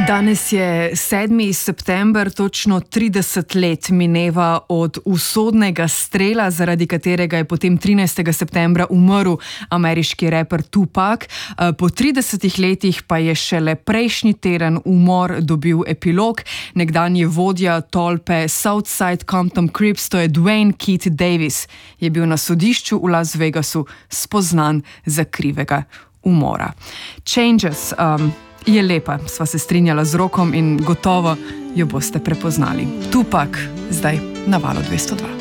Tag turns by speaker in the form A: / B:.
A: Danes je 7. september, točno 30 let mineva od usodnega strela, zaradi katerega je potem 13. septembra umrl ameriški reper Tupac. Po 30 letih pa je šele prejšnji teden umor dobil epilog. Nekdanji vodja tolpe Southside Compton Crips, to je Duane Keith Davis, je bil na sodišču v Las Vegasu spoznan za krivega umora. Changes je lepa, sva se strinjala z Rokom in gotovo jo boste prepoznali. Tupac zdaj na Valu 202.